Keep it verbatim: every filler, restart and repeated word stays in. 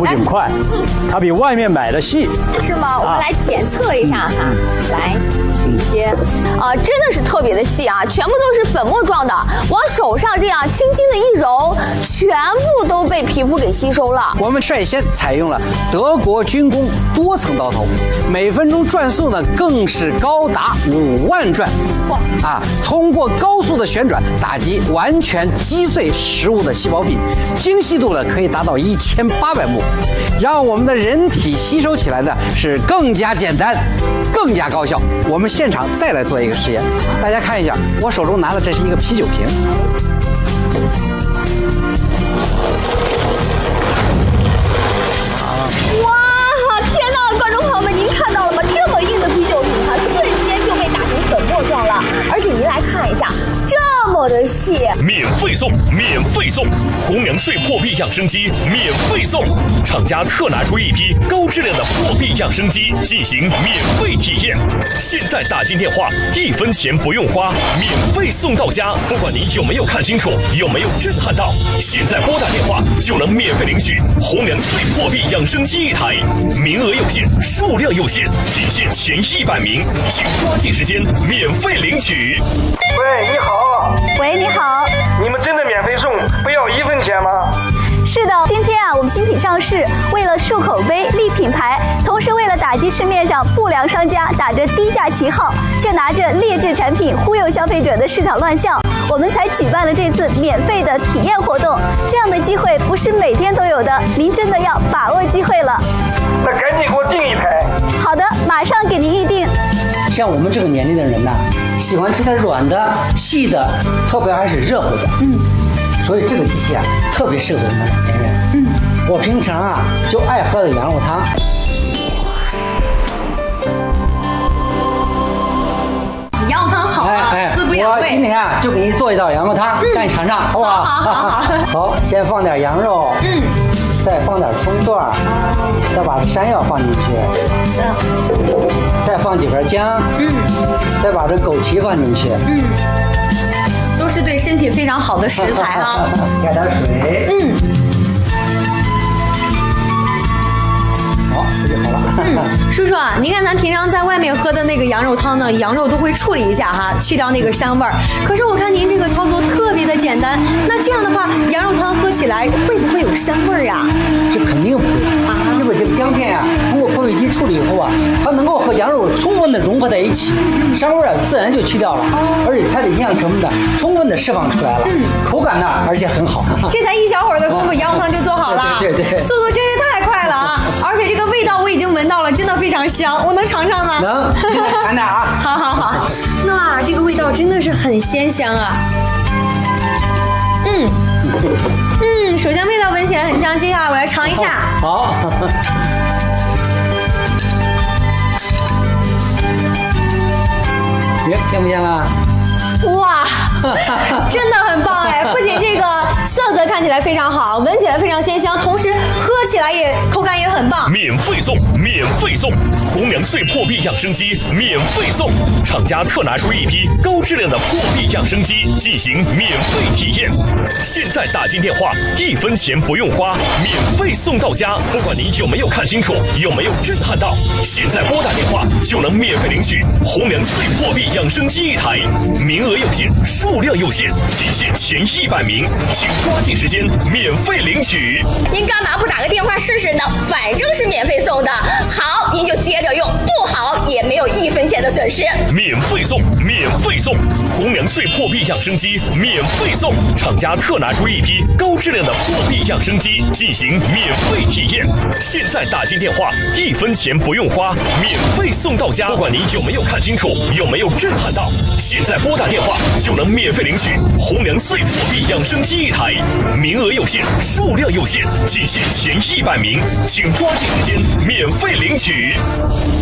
不仅快，它比外面买的细。 是吗？我们来检测一下哈，来取一些，啊，真的是特别的细啊，全部都是粉末状的，往手上这样轻轻的一揉，全部都被皮肤给吸收了。 我们率先采用了德国军工多层刀头，每分钟转速呢更是高达五万转。哇！啊，通过高速的旋转打击，完全击碎食物的细胞壁，精细度呢可以达到一千八百目，让我们的人体吸收起来呢是更加简单，更加高效。我们现场再来做一个实验，大家看一下，我手中拿的这是一个啤酒瓶。 哇，天哪！观众朋友们，您看到了吗？这么硬的啤酒瓶，它瞬间就被打成粉末状了，而且您来看一下，这么的细。 免费送，免费送，红娘碎破壁养生机免费送，厂家特拿出一批高质量的破壁养生机进行免费体验。现在打进电话，一分钱不用花，免费送到家。不管您有没有看清楚，有没有震撼到，现在拨打电话就能免费领取红娘碎破壁养生机一台，名额有限，数量有限，仅限前一百名，请抓紧时间免费领取。 喂，你好。 喂，你好。 你们真的免费送，不要一分钱吗？ 是的，今天啊，我们新品上市，为了树口碑、立品牌，同时为了打击市面上不良商家打着低价旗号，却拿着劣质产品忽悠消费者的市场乱象，我们才举办了这次免费的体验活动。这样的机会不是每天都有的，您真的要把握机会了。 那赶紧给我订一台。 好的，马上给您预定。 像我们这个年龄的人呢，喜欢吃点软的、细的，特别还是热乎的。嗯。所以这个机器啊，特别适合我们老年人。嗯，我平常啊就爱喝的羊肉汤。 羊肉汤好啊， 哎哎， 滋补养胃。 我今天啊就给你做一道羊肉汤，嗯、让你尝尝，好不好？ 好好好。 好，先放点羊肉，嗯，再放点葱段，再把这山药放进去，嗯，再放几片姜，嗯，再把这枸杞放进去，嗯。 都是对身体非常好的食材啊！ 加点水，嗯，好，这就好了。 嗯，叔叔啊，您看咱平常在外面喝的那个羊肉汤呢，羊肉都会处理一下哈，去掉那个膻味儿。可是我看您这个操作特别的简单，那这样的话，羊肉汤喝起来会不会有膻味儿呀？ 这肯定不会啊，因为这个姜片啊，通过破壁机处理以后啊，它能够和羊肉充分的融合在一起，膻味儿啊自然就去掉了，而且它的营养成分呢充分的释放出来了，口感呢而且很好。 这才一小会儿的功夫，羊肉汤就做好了， 对对对， 速度真是太快了啊！而且这个味道我已经闻到了，真的非常香，我能尝尝吗？ 能，现在尝点啊！ 好好好，那这个味道真的是很鲜香啊！嗯嗯，首先味道闻起来很香，接下来我来尝一下。 好。你香不香啊？ 哇，真的很棒哎！不仅这个色泽看起来非常好，闻起来非常鲜香，同时喝起来也口感也很棒。 免费送，免费送，红娘碎破壁养生机免费送，厂家特拿出一批高质量的破壁养生机进行免费体验。现在打进电话，一分钱不用花，免费送到家。不管您有没有看清楚，有没有震撼到，现在拨打电话就能免费领取红娘碎破壁养生机一台，名额有限，数量有限，仅限前一百名，请抓紧时间免费领取。 您干嘛不打个电话试试呢？反正是免费送的，好，您就接着用，不好也没有一分钱的损失。 免费送，免费送，红娘碎破壁养生机免费送，厂家特拿出一批高质量的破壁养生机进行免费体验。现在打进电话，一分钱不用花，免费送到家。不管您有没有看清楚，有没有震撼到，现在拨打电话就能免费领取红娘碎破壁养生机一台，名额有限，数量有限，仅限前一百名，请抓紧时间免费领取。